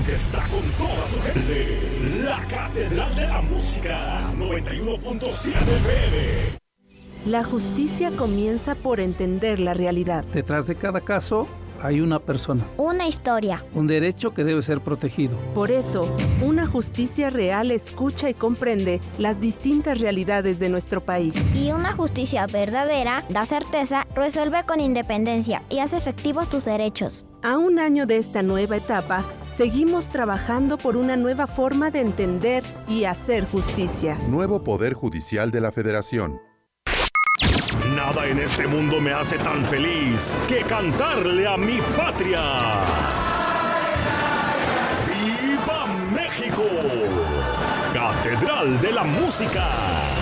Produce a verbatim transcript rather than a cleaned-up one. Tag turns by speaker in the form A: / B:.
A: que está con toda su gente. La Catedral de la Música, noventa y uno punto siete F M.
B: La justicia comienza por entender la realidad.
C: Detrás de cada caso hay una persona.
D: Una historia.
C: Un derecho que debe ser protegido.
B: Por eso, una justicia real escucha y comprende las distintas realidades de nuestro país.
D: Y una justicia verdadera da certeza, resuelve con independencia y hace efectivos tus derechos.
B: A un año de esta nueva etapa, seguimos trabajando por una nueva forma de entender y hacer justicia.
E: Nuevo Poder Judicial de la Federación.
A: Nada en este mundo me hace tan feliz que cantarle a mi patria. ¡Viva México! Catedral de la Música.